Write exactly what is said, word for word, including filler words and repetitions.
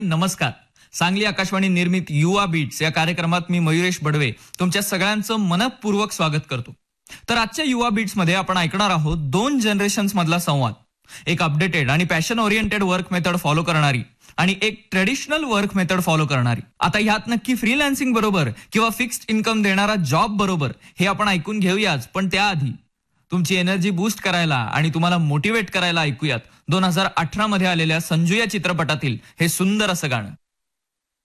नमस्कार. सांगली आकाशवाणी निर्मित युवा बीट्स या कार्यक्रमात मी मयुरेश बडवे तुमच्या सगळ्यांचं मनपूर्वक स्वागत करतो. तर आजच्या युवा बीट्स मध्ये आपण ऐकणार आहोत दोन जनरेशन्स मधला संवाद. एक अपडेटेड आणि passion oriented work method follow करणारी आणि एक ट्रेडिशनल वर्क मेथड फॉलो करणारी. आता ह्यात नक्की फ्रीलान्सिंग बरोबर किंवा फिक्स्ड इन्कम देणारा जॉब बरोबर हे आपण ऐकून घेऊयाच, पण त्याआधी तुमची एनर्जी बूस्ट करायला आणि तुम्हाला मोटिवेट करायला ऐकूयात दोन हजार अठरा मध्ये आलेल्या संजू या चित्रपटातील हे सुंदर असं गाणं.